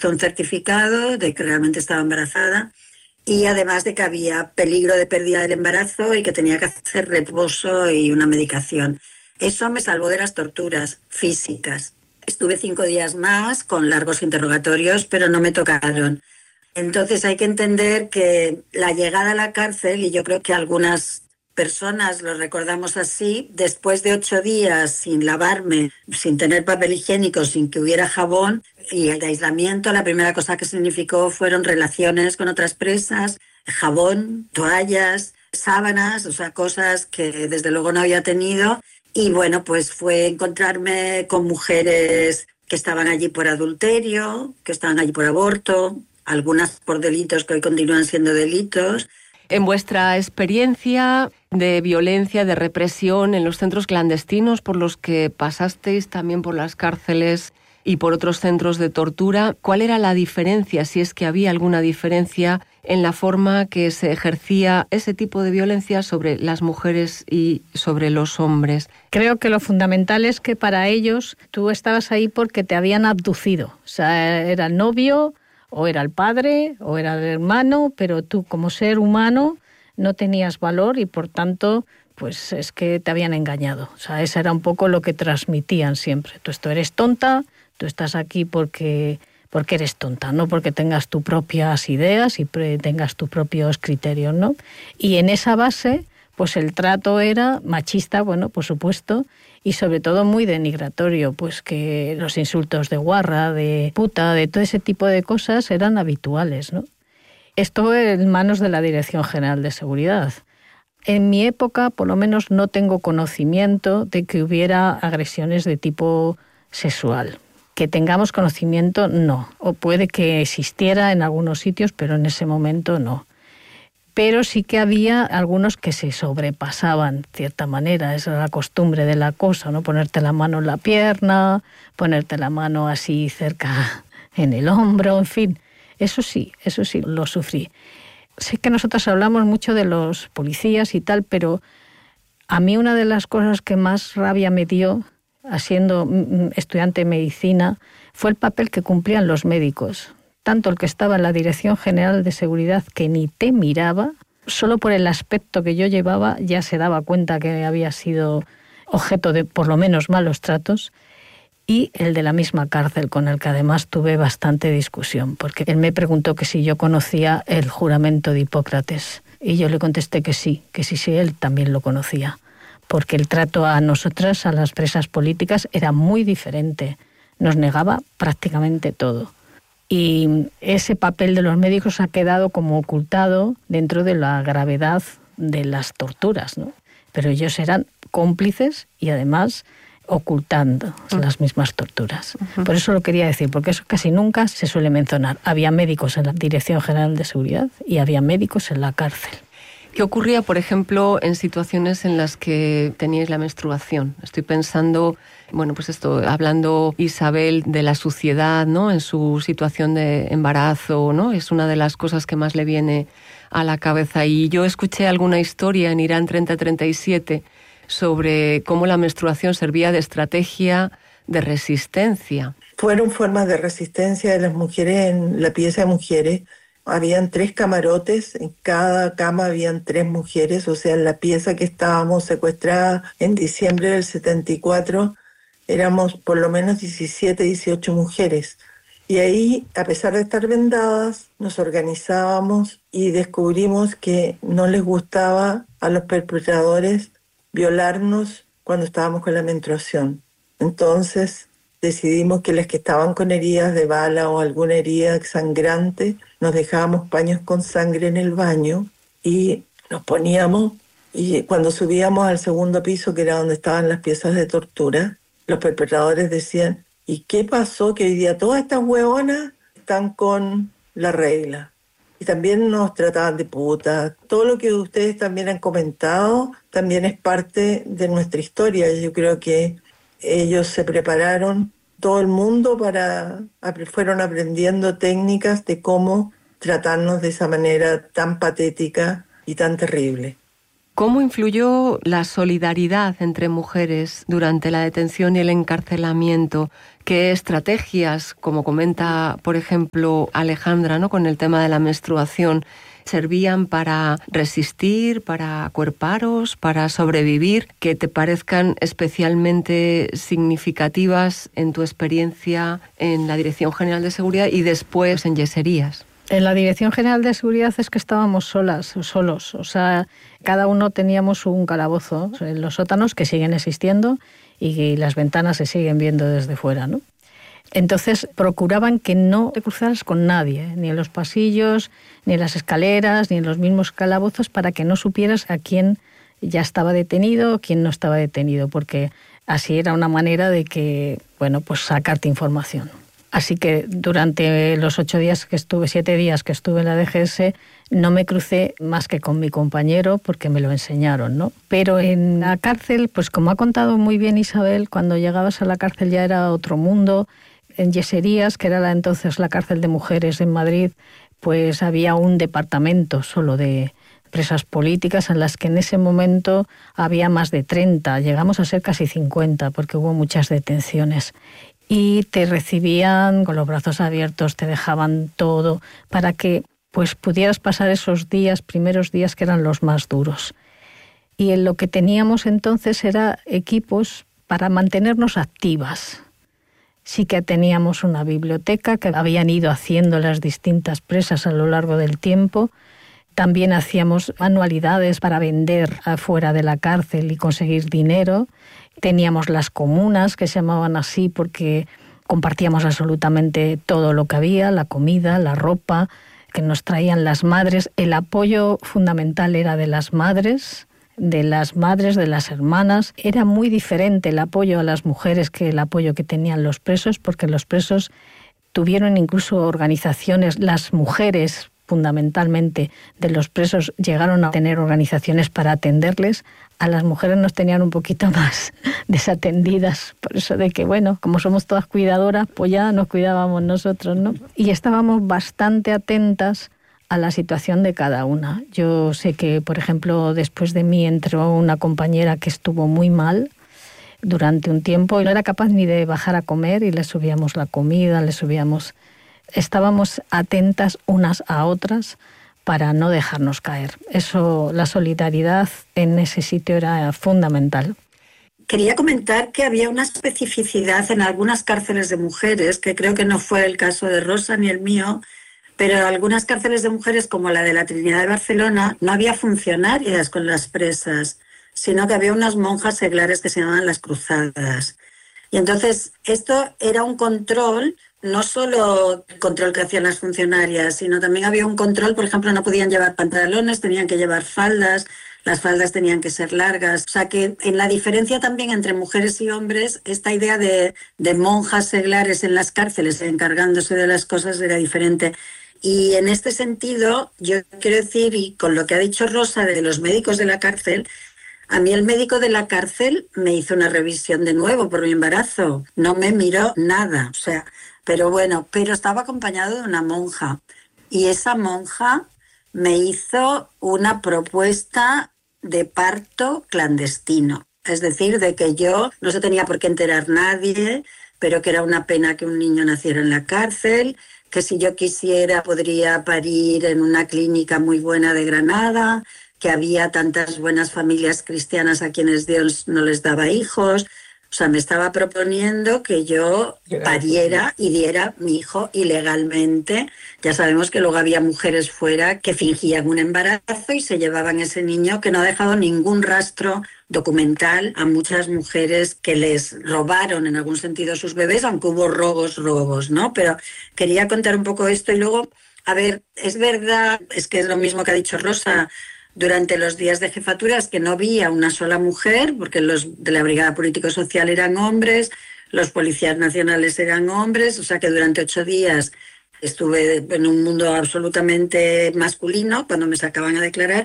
hizo un certificado de que realmente estaba embarazada y además de que había peligro de pérdida del embarazo y que tenía que hacer reposo y una medicación. Eso me salvó de las torturas físicas. Estuve 5 días más con largos interrogatorios, pero no me tocaron. Entonces hay que entender que la llegada a la cárcel, y yo creo que algunas personas lo recordamos así, después de 8 días sin lavarme, sin tener papel higiénico, sin que hubiera jabón y el aislamiento, la primera cosa que significó fueron relaciones con otras presas, jabón, toallas, sábanas, o sea, cosas que desde luego no había tenido. Y bueno, pues fue encontrarme con mujeres que estaban allí por adulterio, que estaban allí por aborto, algunas por delitos que hoy continúan siendo delitos. En vuestra experiencia de violencia, de represión en los centros clandestinos por los que pasasteis, también por las cárceles y por otros centros de tortura, ¿cuál era la diferencia, si es que había alguna diferencia en la forma que se ejercía ese tipo de violencia sobre las mujeres y sobre los hombres? Creo que lo fundamental es que para ellos tú estabas ahí porque te habían abducido. O sea, era el novio, o era el padre, o era el hermano, pero tú como ser humano no tenías valor y por tanto pues es que te habían engañado. O sea, eso era un poco lo que transmitían siempre. Tú eres tonta, tú estás aquí porque eres tonta, no porque tengas tus propias ideas y tengas tus propios criterios, ¿no? Y en esa base, pues el trato era machista, bueno, por supuesto, y sobre todo muy denigratorio, pues que los insultos de guarra, de puta, de todo ese tipo de cosas eran habituales, ¿no? Esto en manos de la Dirección General de Seguridad. En mi época, por lo menos, no tengo conocimiento de que hubiera agresiones de tipo sexual. Que tengamos conocimiento, no. O puede que existiera en algunos sitios, pero en ese momento no. Pero sí que había algunos que se sobrepasaban, de cierta manera. Esa era la costumbre de la cosa, ¿no? Ponerte la mano en la pierna, ponerte la mano así cerca en el hombro, en fin. Eso sí lo sufrí. Sé que nosotros hablamos mucho de los policías y tal, pero a mí una de las cosas que más rabia me dio, siendo estudiante de medicina, fue el papel que cumplían los médicos. Tanto el que estaba en la Dirección General de Seguridad, que ni te miraba, solo por el aspecto que yo llevaba ya se daba cuenta que había sido objeto de por lo menos malos tratos, y el de la misma cárcel, con el que además tuve bastante discusión, porque él me preguntó que si yo conocía el juramento de Hipócrates, y yo le contesté que sí, él también lo conocía, porque el trato a nosotras, a las presas políticas, era muy diferente, nos negaba prácticamente todo. Y ese papel de los médicos ha quedado como ocultado dentro de la gravedad de las torturas, ¿no? Pero ellos eran cómplices y además ocultando las mismas torturas. Por eso lo quería decir, porque eso casi nunca se suele mencionar. Había médicos en la Dirección General de Seguridad y había médicos en la cárcel. ¿Qué ocurría, por ejemplo, en situaciones en las que teníais la menstruación? Estoy pensando, bueno, pues esto, hablando Isabel de la suciedad, ¿no? En su situación de embarazo, ¿no? Es una de las cosas que más le viene a la cabeza. Y yo escuché alguna historia en Irán 3037 sobre cómo la menstruación servía de estrategia de resistencia. Fueron formas de resistencia de las mujeres en la pieza de mujeres. Habían 3 camarotes, en cada cama habían 3 mujeres, o sea, en la pieza que estábamos secuestradas en diciembre del 74, éramos por lo menos 17, 18 mujeres. Y ahí, a pesar de estar vendadas, nos organizábamos y descubrimos que no les gustaba a los perpetradores violarnos cuando estábamos con la menstruación. Entonces decidimos que las que estaban con heridas de bala o alguna herida sangrante, nos dejábamos paños con sangre en el baño y nos poníamos, y cuando subíamos al segundo piso, que era donde estaban las piezas de tortura, los perpetradores decían: ¿y qué pasó? Que hoy día todas estas huevonas están con la regla. Y también nos trataban de putas. Todo lo que ustedes también han comentado también es parte de nuestra historia. Yo creo que ellos se prepararon, todo el mundo, fueron aprendiendo técnicas de cómo tratarnos de esa manera tan patética y tan terrible. ¿Cómo influyó la solidaridad entre mujeres durante la detención y el encarcelamiento? ¿Qué estrategias, como comenta, por ejemplo, Alejandra, ¿no?, con el tema de la menstruación, servían para resistir, para acuerparos, para sobrevivir, que te parezcan especialmente significativas en tu experiencia en la Dirección General de Seguridad y después en Yeserías? En la Dirección General de Seguridad es que estábamos solos. O sea, cada uno teníamos un calabozo en los sótanos que siguen existiendo y las ventanas se siguen viendo desde fuera, ¿no? Entonces procuraban que no te cruzaras con nadie, ni en los pasillos, ni en las escaleras, ni en los mismos calabozos, para que no supieras a quién ya estaba detenido o quién no estaba detenido, porque así era una manera de que, bueno, pues sacarte información. Así que durante los 7 días que estuve en la DGS, no me crucé más que con mi compañero porque me lo enseñaron, ¿no? Pero en la cárcel, pues como ha contado muy bien Isabel, cuando llegabas a la cárcel ya era otro mundo. En Yeserías, que era entonces la cárcel de mujeres en Madrid, pues había un departamento solo de presas políticas en las que en ese momento había más de 30, llegamos a ser casi 50 porque hubo muchas detenciones. Y te recibían con los brazos abiertos, te dejaban todo para que pues pudieras pasar esos primeros días que eran los más duros. Y en lo que teníamos entonces era equipos para mantenernos activas. Sí que teníamos una biblioteca que habían ido haciendo las distintas presas a lo largo del tiempo. También hacíamos manualidades para vender afuera de la cárcel y conseguir dinero. Teníamos las comunas, que se llamaban así porque compartíamos absolutamente todo lo que había, la comida, la ropa, que nos traían las madres. El apoyo fundamental era de las madres, de las hermanas. Era muy diferente el apoyo a las mujeres que el apoyo que tenían los presos, porque los presos tuvieron incluso organizaciones, las mujeres fundamentalmente de los presos llegaron a tener organizaciones para atenderles. A las mujeres nos tenían un poquito más desatendidas, por eso de que, bueno, como somos todas cuidadoras, pues ya nos cuidábamos nosotros, ¿no? Y estábamos bastante atentas a la situación de cada una. Yo sé que, por ejemplo, después de mí entró una compañera que estuvo muy mal durante un tiempo y no era capaz ni de bajar a comer y le subíamos la comida, estábamos atentas unas a otras para no dejarnos caer. Eso, la solidaridad en ese sitio era fundamental. Quería comentar que había una especificidad en algunas cárceles de mujeres, que creo que no fue el caso de Rosa ni el mío, pero en algunas cárceles de mujeres, como la de la Trinidad de Barcelona, no había funcionarias con las presas, sino que había unas monjas seglares que se llamaban las cruzadas. Y entonces esto era un control, no solo el control que hacían las funcionarias, sino también había un control, por ejemplo, no podían llevar pantalones, tenían que llevar faldas, las faldas tenían que ser largas. O sea que en la diferencia también entre mujeres y hombres, esta idea de monjas seglares en las cárceles encargándose de las cosas era diferente. Y en este sentido, yo quiero decir, y con lo que ha dicho Rosa de los médicos de la cárcel, a mí el médico de la cárcel me hizo una revisión de nuevo por mi embarazo. No me miró nada, o sea, pero estaba acompañado de una monja. Y esa monja me hizo una propuesta de parto clandestino. Es decir, de que yo no se tenía por qué enterar nadie, pero que era una pena que un niño naciera en la cárcel, que si yo quisiera podría parir en una clínica muy buena de Granada, que había tantas buenas familias cristianas a quienes Dios no les daba hijos. O sea, me estaba proponiendo que yo pariera y diera mi hijo ilegalmente. Ya sabemos que luego había mujeres fuera que fingían un embarazo y se llevaban ese niño, que no ha dejado ningún rastro documental a muchas mujeres que les robaron en algún sentido sus bebés, aunque hubo robos, ¿no? Pero quería contar un poco esto y luego, a ver, es verdad, es que es lo mismo que ha dicho Rosa. Durante los días de jefaturas que no vi a una sola mujer, porque los de la Brigada Político-Social eran hombres, los policías nacionales eran hombres, o sea que durante 8 días estuve en un mundo absolutamente masculino cuando me sacaban a declarar.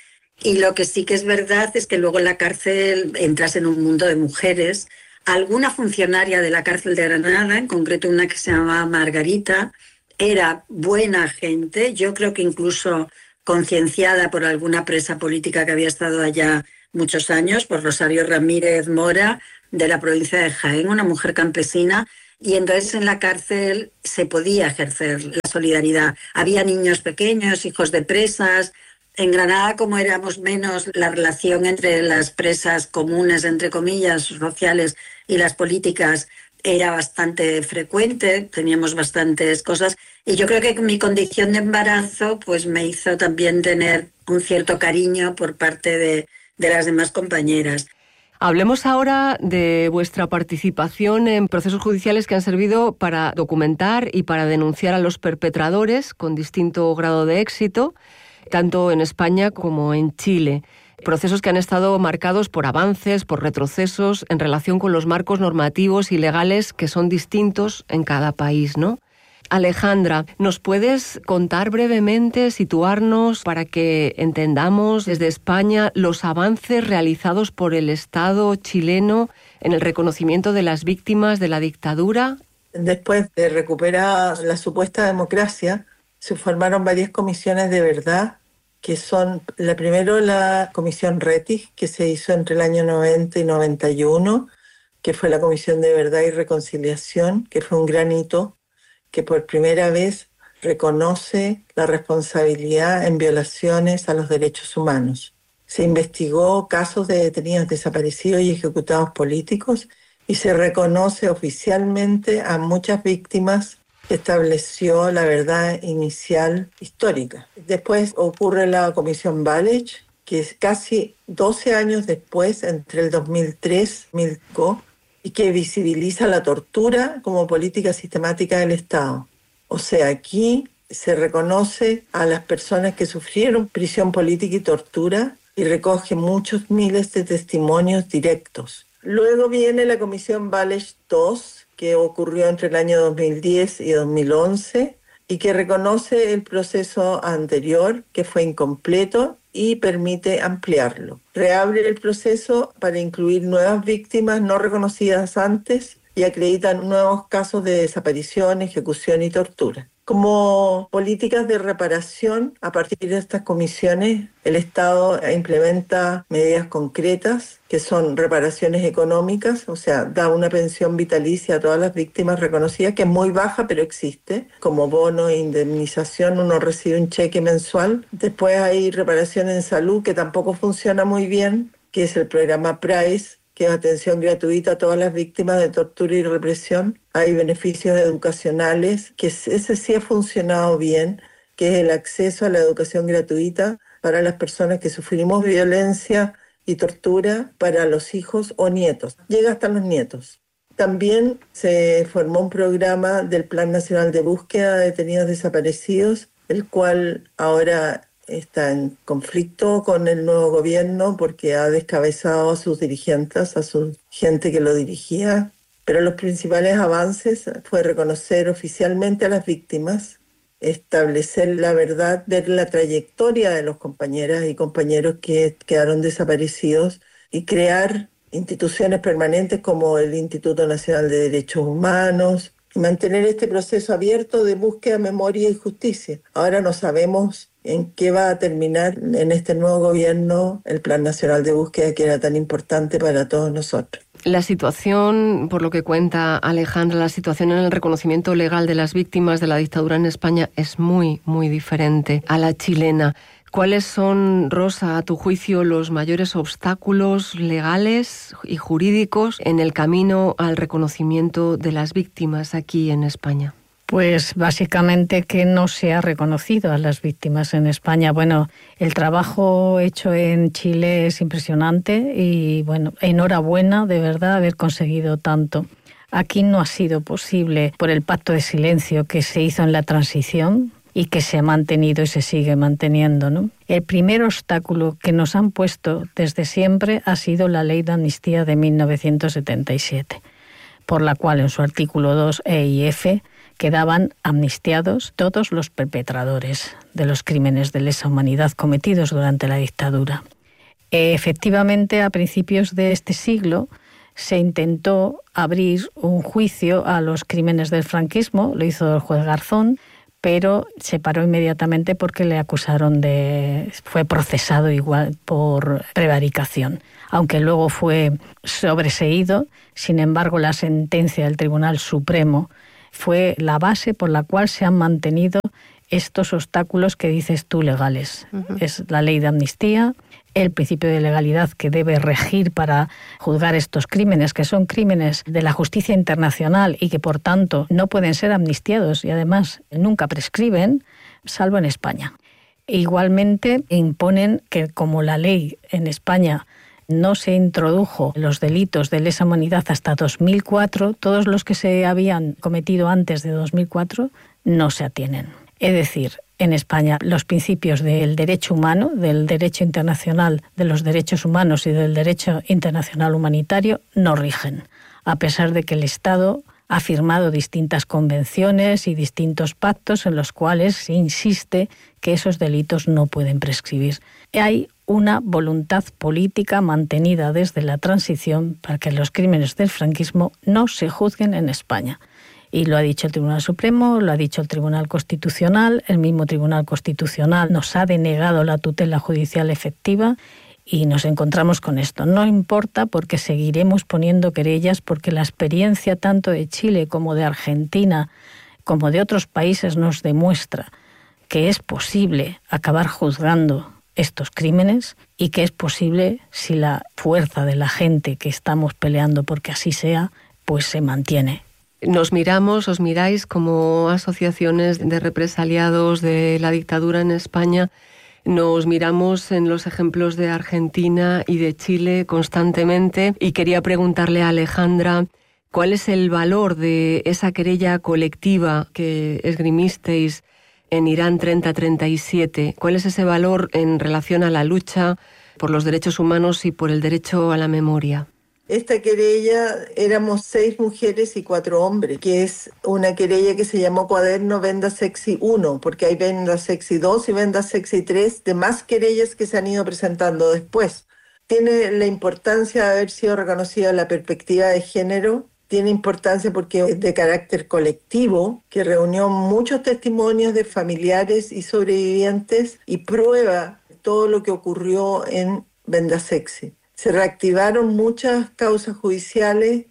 Y lo que sí que es verdad es que luego en la cárcel entras en un mundo de mujeres. Alguna funcionaria de la cárcel de Granada, en concreto una que se llamaba Margarita, era buena gente. Yo creo que incluso concienciada por alguna presa política que había estado allá muchos años, por Rosario Ramírez Mora, de la provincia de Jaén, una mujer campesina, y entonces en la cárcel se podía ejercer la solidaridad. Había niños pequeños, hijos de presas. En Granada, como éramos menos, la relación entre las presas comunes, entre comillas, sociales y las políticas era bastante frecuente, teníamos bastantes cosas, y yo creo que mi condición de embarazo pues me hizo también tener un cierto cariño por parte de las demás compañeras. Hablemos ahora de vuestra participación en procesos judiciales que han servido para documentar y para denunciar a los perpetradores con distinto grado de éxito, tanto en España como en Chile. Procesos que han estado marcados por avances, por retrocesos en relación con los marcos normativos y legales que son distintos en cada país, ¿no? Alejandra, ¿nos puedes contar brevemente, situarnos para que entendamos desde España los avances realizados por el Estado chileno en el reconocimiento de las víctimas de la dictadura? Después de recuperar la supuesta democracia, se formaron varias comisiones de verdad, que son, la Comisión Rettig, que se hizo entre el año 90 y 91, que fue la Comisión de Verdad y Reconciliación, que fue un gran hito, que por primera vez reconoce la responsabilidad en violaciones a los derechos humanos. Se investigó casos de detenidos desaparecidos y ejecutados políticos y se reconoce oficialmente a muchas víctimas. Estableció la verdad inicial histórica. Después ocurre la Comisión Walech, que es casi 12 años después, entre el 2003 y 2005, y que visibiliza la tortura como política sistemática del Estado. O sea, aquí se reconoce a las personas que sufrieron prisión política y tortura y recoge muchos miles de testimonios directos. Luego viene la Comisión Walech II, que ocurrió entre el año 2010 y 2011 y que reconoce el proceso anterior, que fue incompleto, y permite ampliarlo. Reabre el proceso para incluir nuevas víctimas no reconocidas antes y acreditan nuevos casos de desaparición, ejecución y tortura. Como políticas de reparación, a partir de estas comisiones, el Estado implementa medidas concretas que son reparaciones económicas, o sea, da una pensión vitalicia a todas las víctimas reconocidas, que es muy baja, pero existe, como bono e indemnización, uno recibe un cheque mensual. Después hay reparación en salud, que tampoco funciona muy bien, que es el programa PRAIS, que es atención gratuita a todas las víctimas de tortura y represión. Hay beneficios educacionales, que ese sí ha funcionado bien, que es el acceso a la educación gratuita para las personas que sufrimos violencia y tortura, para los hijos o nietos. Llega hasta los nietos. También se formó un programa del Plan Nacional de Búsqueda de Detenidos Desaparecidos, el cual ahora está en conflicto con el nuevo gobierno porque ha descabezado a sus dirigentes, a su gente que lo dirigía. Pero los principales avances fue reconocer oficialmente a las víctimas, establecer la verdad, ver la trayectoria de los compañeras y compañeros que quedaron desaparecidos y crear instituciones permanentes como el Instituto Nacional de Derechos Humanos y mantener este proceso abierto de búsqueda, memoria y justicia. Ahora no sabemos en qué va a terminar en este nuevo gobierno el Plan Nacional de Búsqueda, que era tan importante para todos nosotros. La situación, por lo que cuenta Alejandra, la situación en el reconocimiento legal de las víctimas de la dictadura en España es muy, muy diferente a la chilena. ¿Cuáles son, Rosa, a tu juicio, los mayores obstáculos legales y jurídicos en el camino al reconocimiento de las víctimas aquí en España? Pues básicamente que no se ha reconocido a las víctimas en España. Bueno, el trabajo hecho en Chile es impresionante y, bueno, enhorabuena de verdad haber conseguido tanto. Aquí no ha sido posible por el pacto de silencio que se hizo en la transición y que se ha mantenido y se sigue manteniendo, ¿no? El primer obstáculo que nos han puesto desde siempre ha sido la Ley de Amnistía de 1977, por la cual en su artículo 2 E y F quedaban amnistiados todos los perpetradores de los crímenes de lesa humanidad cometidos durante la dictadura. Efectivamente, a principios de este siglo se intentó abrir un juicio a los crímenes del franquismo, lo hizo el juez Garzón, pero se paró inmediatamente porque le acusaron fue procesado igual por prevaricación, aunque luego fue sobreseído. Sin embargo, la sentencia del Tribunal Supremo fue la base por la cual se han mantenido estos obstáculos que dices tú legales. Uh-huh. Es la ley de amnistía, el principio de legalidad que debe regir para juzgar estos crímenes, que son crímenes de la justicia internacional y que por tanto no pueden ser amnistiados y además nunca prescriben, salvo en España. Igualmente imponen que, como la ley en España no se introdujo los delitos de lesa humanidad hasta 2004, todos los que se habían cometido antes de 2004 no se atienen. Es decir, en España los principios del derecho humano, del derecho internacional, de los derechos humanos y del derecho internacional humanitario no rigen, a pesar de que el Estado ha firmado distintas convenciones y distintos pactos en los cuales se insiste que esos delitos no pueden prescribir. Hay una voluntad política mantenida desde la transición para que los crímenes del franquismo no se juzguen en España. Y lo ha dicho el Tribunal Supremo, lo ha dicho el Tribunal Constitucional, el mismo Tribunal Constitucional nos ha denegado la tutela judicial efectiva y nos encontramos con esto. No importa porque seguiremos poniendo querellas, porque la experiencia tanto de Chile como de Argentina, como de otros países nos demuestra que es posible acabar juzgando estos crímenes y que es posible si la fuerza de la gente que estamos peleando porque así sea, pues se mantiene. Nos miramos, os miráis como asociaciones de represaliados de la dictadura en España, nos miramos en los ejemplos de Argentina y de Chile constantemente y quería preguntarle a Alejandra cuál es el valor de esa querella colectiva que esgrimisteis en Irán 3037, cuál es ese valor en relación a la lucha por los derechos humanos y por el derecho a la memoria. Esta querella éramos 6 mujeres y 4 hombres, que es una querella que se llamó Cuaderno Venda Sexy 1, porque hay Venda Sexy 2 y Venda Sexy 3, de más querellas que se han ido presentando después. Tiene la importancia de haber sido reconocida la perspectiva de género, tiene importancia porque es de carácter colectivo, que reunió muchos testimonios de familiares y sobrevivientes y prueba todo lo que ocurrió en Venda Sexy. Se reactivaron muchas causas judiciales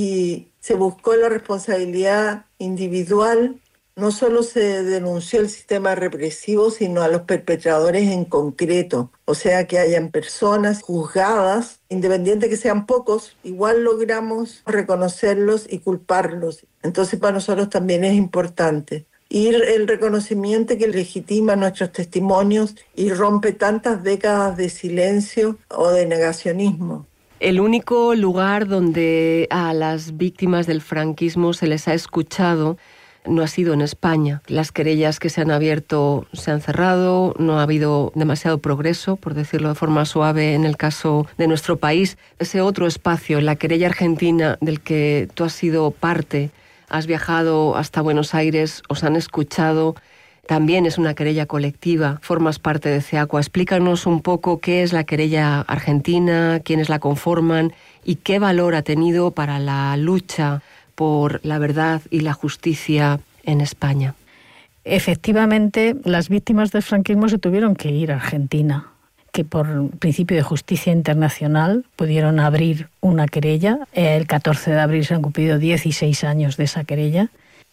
y se buscó la responsabilidad individual. No solo se denunció el sistema represivo, sino a los perpetradores en concreto. O sea, que hayan personas juzgadas, independiente que sean pocos, igual logramos reconocerlos y culparlos. Entonces, para nosotros también es importante. Y el reconocimiento que legitima nuestros testimonios y rompe tantas décadas de silencio o de negacionismo. El único lugar donde a las víctimas del franquismo se les ha escuchado no ha sido en España. Las querellas que se han abierto se han cerrado, no ha habido demasiado progreso, por decirlo de forma suave, en el caso de nuestro país. Ese otro espacio, la querella argentina del que tú has sido parte, has viajado hasta Buenos Aires, os han escuchado, también es una querella colectiva, formas parte de CEACUA. Explícanos un poco qué es la querella argentina, quiénes la conforman y qué valor ha tenido para la lucha por la verdad y la justicia en España. Efectivamente, las víctimas del franquismo se tuvieron que ir a Argentina, que por principio de justicia internacional pudieron abrir una querella. El 14 de abril se han cumplido 16 años de esa querella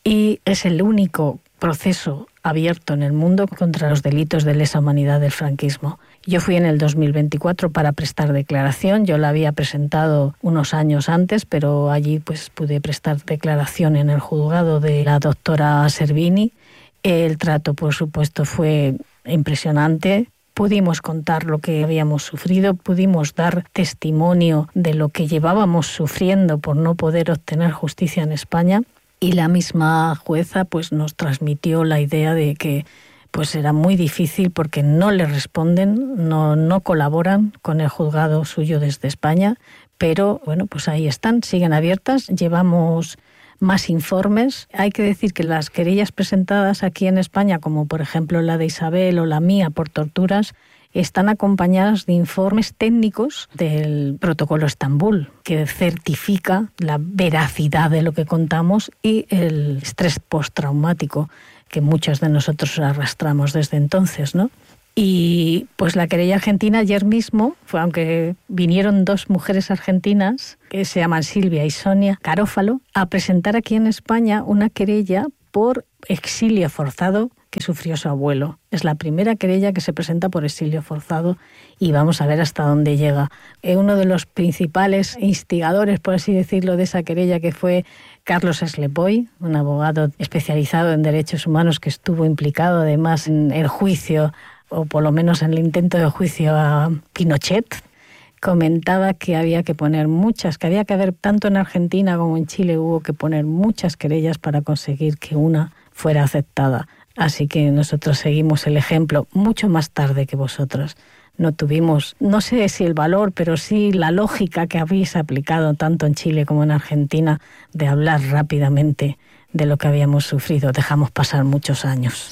y es el único proceso abierto en el mundo contra los delitos de lesa humanidad del franquismo. Yo fui en el 2024 para prestar declaración. Yo la había presentado unos años antes, pero allí pues pude prestar declaración en el juzgado de la doctora Servini. El trato, por supuesto, fue impresionante. Pudimos contar lo que habíamos sufrido, pudimos dar testimonio de lo que llevábamos sufriendo por no poder obtener justicia en España, y la misma jueza pues nos transmitió la idea de que pues era muy difícil porque no le responden, no colaboran con el juzgado suyo desde España, pero bueno, pues ahí están, siguen abiertas, llevamos más informes. Hay que decir que las querellas presentadas aquí en España, como por ejemplo la de Isabel o la mía por torturas, están acompañadas de informes técnicos del protocolo Estambul, que certifica la veracidad de lo que contamos y el estrés postraumático. que muchos de nosotros arrastramos desde entonces, ¿no? Y pues la querella argentina ayer mismo, aunque vinieron 2 mujeres argentinas, que se llaman Silvia y Sonia Carófalo, a presentar aquí en España una querella por exilio forzado que sufrió su abuelo. Es la primera querella que se presenta por exilio forzado y vamos a ver hasta dónde llega. Uno de los principales instigadores, por así decirlo, de esa querella, que fue Carlos Slepoy, un abogado especializado en derechos humanos que estuvo implicado además en el juicio, o por lo menos en el intento de juicio a Pinochet, comentaba que había que poner que había que haber, tanto en Argentina como en Chile, hubo que poner muchas querellas para conseguir que una fuera aceptada. Así que nosotros seguimos el ejemplo mucho más tarde que vosotros. No tuvimos, no sé si el valor, pero sí la lógica que habéis aplicado tanto en Chile como en Argentina de hablar rápidamente de lo que habíamos sufrido. Dejamos pasar muchos años.